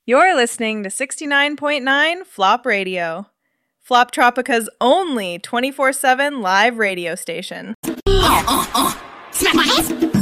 You're listening to 69.9 Flop Radio, Flop Tropica's only 24/7 live radio station. Smack my ass!